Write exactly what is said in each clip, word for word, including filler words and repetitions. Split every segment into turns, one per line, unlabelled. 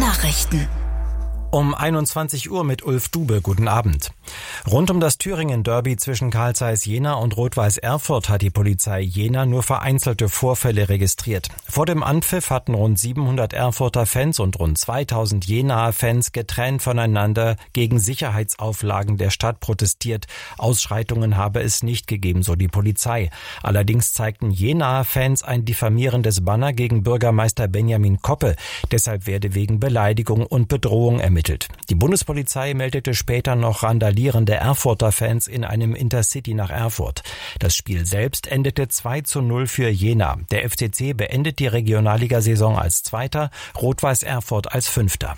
Nachrichten.
Um einundzwanzig Uhr mit Ulf Dube. Guten Abend. Rund um das Thüringen-Derby zwischen Carl Zeiss Jena und Rot-Weiß Erfurt hat die Polizei Jena nur vereinzelte Vorfälle registriert. Vor dem Anpfiff hatten rund siebenhundert Erfurter Fans und rund zweitausend Jenaer Fans getrennt voneinander gegen Sicherheitsauflagen der Stadt protestiert. Ausschreitungen habe es nicht gegeben, so die Polizei. Allerdings zeigten Jenaer Fans ein diffamierendes Banner gegen Bürgermeister Benjamin Koppe. Deshalb werde wegen Beleidigung und Bedrohung ermittelt. Die Bundespolizei meldete später noch randalierende Erfurter Fans in einem Intercity nach Erfurt. Das Spiel selbst endete zwei zu null für Jena. Der F C C beendet die Regionalligasaison als Zweiter, Rot-Weiß Erfurt als Fünfter.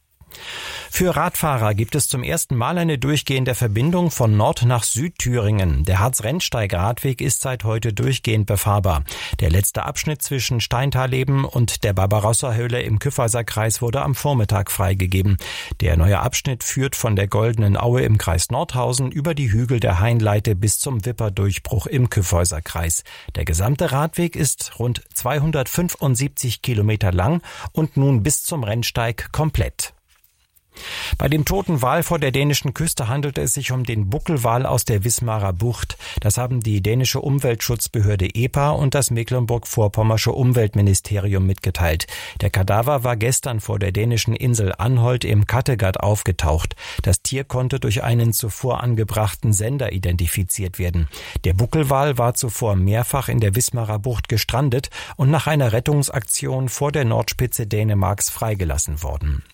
Für Radfahrer gibt es zum ersten Mal eine durchgehende Verbindung von Nord- nach Südthüringen. Der Harz-Rennsteig-Radweg ist seit heute durchgehend befahrbar. Der letzte Abschnitt zwischen Steintaleben und der Barbarossa-Höhle im Kyffhäuser-Kreis wurde am Vormittag freigegeben. Der neue Abschnitt führt von der Goldenen Aue im Kreis Nordhausen über die Hügel der Hainleite bis zum Wipperdurchbruch im Kyffhäuser-Kreis. Der gesamte Radweg ist rund zweihundertfünfundsiebzig Kilometer lang und nun bis zum Rennsteig komplett. Bei dem toten Wal vor der dänischen Küste handelte es sich um den Buckelwal aus der Wismarer Bucht. Das haben die dänische Umweltschutzbehörde E P A und das Mecklenburg-Vorpommersche Umweltministerium mitgeteilt. Der Kadaver war gestern vor der dänischen Insel Anholt im Kattegat aufgetaucht. Das Tier konnte durch einen zuvor angebrachten Sender identifiziert werden. Der Buckelwal war zuvor mehrfach in der Wismarer Bucht gestrandet und nach einer Rettungsaktion vor der Nordspitze Dänemarks freigelassen worden.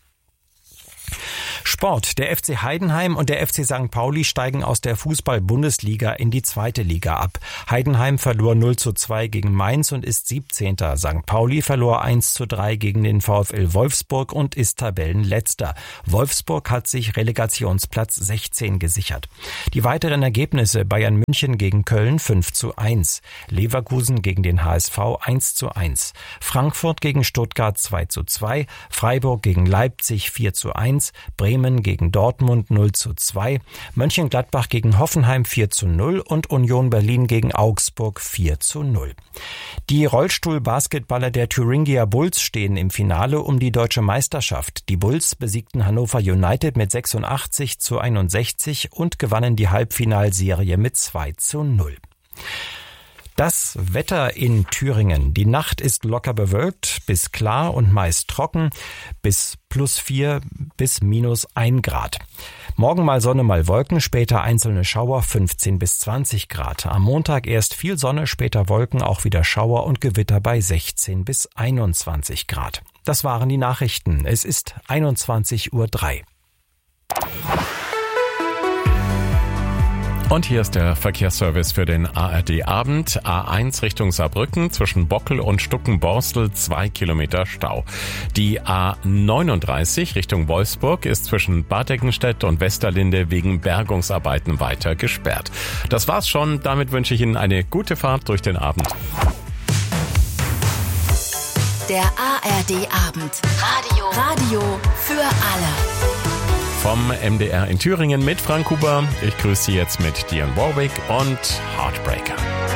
Sport. Der F C Heidenheim und der F C Sankt Pauli steigen aus der Fußball-Bundesliga in die zweite Liga ab. Heidenheim verlor null zu zwei gegen Mainz und ist siebzehnter. Sankt Pauli verlor eins zu drei gegen den VfL Wolfsburg und ist Tabellenletzter. Wolfsburg hat sich Relegationsplatz sechzehn gesichert. Die weiteren Ergebnisse: Bayern München gegen Köln fünf zu eins, Leverkusen gegen den H S V eins zu eins, Frankfurt gegen Stuttgart zwei zu zwei, Freiburg gegen Leipzig vier zu eins, Bremen gegen Dortmund null zu zwei, Mönchengladbach gegen Hoffenheim vier zu null und Union Berlin gegen Augsburg vier zu null. Die Rollstuhl-Basketballer der Thuringia Bulls stehen im Finale um die deutsche Meisterschaft. Die Bulls besiegten Hannover United mit sechsundachtzig zu einundsechzig und gewannen die Halbfinalserie mit zwei zu null. Das Wetter in Thüringen. Die Nacht ist locker bewölkt, bis klar und meist trocken, bis plus vier bis minus ein Grad. Morgen mal Sonne, mal Wolken, später einzelne Schauer, fünfzehn bis zwanzig Grad. Am Montag erst viel Sonne, später Wolken, auch wieder Schauer und Gewitter bei sechzehn bis einundzwanzig Grad. Das waren die Nachrichten. Es ist einundzwanzig Uhr drei.
Und hier ist der Verkehrsservice für den A R D-Abend. A eins Richtung Saarbrücken zwischen Bockel und Stuckenborstel zwei Kilometer Stau. Die A neununddreißig Richtung Wolfsburg ist zwischen Bad Eckenstedt und Westerlinde wegen Bergungsarbeiten weiter gesperrt. Das war's schon. Damit wünsche ich Ihnen eine gute Fahrt durch den Abend.
Der A R D-Abend. Radio. Radio für alle.
Vom M D R in Thüringen mit Frank Huber. Ich grüße Sie jetzt mit Dionne Warwick und Heartbreaker.